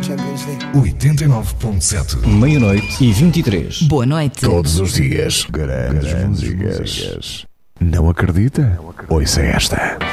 Champions League. 89.7. Meia-noite e 23. Boa noite. Todos os dias. Grandes músicas. Não acredita? Ouça esta.